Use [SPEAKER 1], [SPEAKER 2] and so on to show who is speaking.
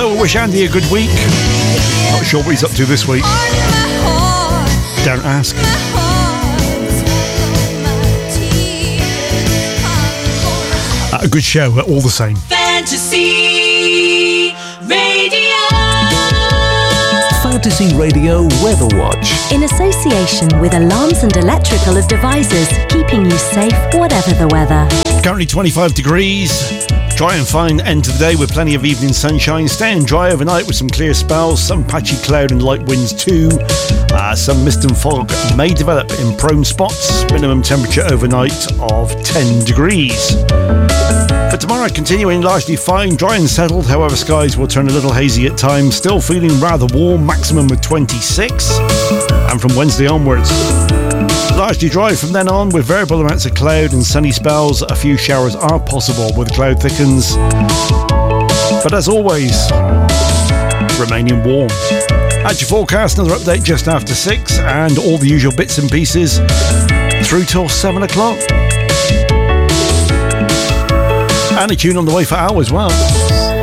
[SPEAKER 1] So we'll wish Andy a good week. Not sure what he's up to this week. Don't ask. A good show, all the same.
[SPEAKER 2] Fantasy Radio.
[SPEAKER 3] Fantasy Radio Weather Watch.
[SPEAKER 4] In association with Alarms and Electrical Devices, keeping you safe whatever the weather.
[SPEAKER 1] Currently 25 degrees. Dry and fine end to the day with plenty of evening sunshine. Staying dry overnight with some clear spells, some patchy cloud and light winds too. Some mist and fog may develop in prone spots. Minimum temperature overnight of 10 degrees. For tomorrow, continuing largely fine, dry and settled. However, skies will turn a little hazy at times. Still feeling rather warm, maximum of 26. And from Wednesday onwards, largely dry from then on with variable amounts of cloud and sunny spells. A few showers are possible with cloud thickens. But as always, remaining warm. At your forecast, another update just after 6 and all the usual bits and pieces through till 7 o'clock. And a tune on the way for Al as well.